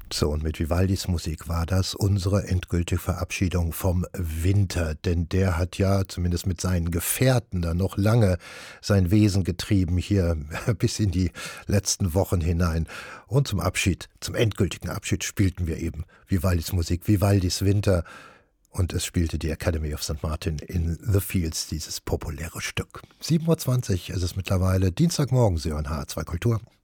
So, und mit Vivaldis Musik war das unsere endgültige Verabschiedung vom Winter, denn der hat ja zumindest mit seinen Gefährten dann noch lange sein Wesen getrieben, hier bis in die letzten Wochen hinein. Und zum Abschied, zum endgültigen Abschied spielten wir eben Vivaldis Musik, Vivaldis Winter, und es spielte die Academy of St. Martin in the Fields, dieses populäre Stück. 7:20 Uhr ist es mittlerweile, Dienstagmorgen, Sie hören HR2 Kultur.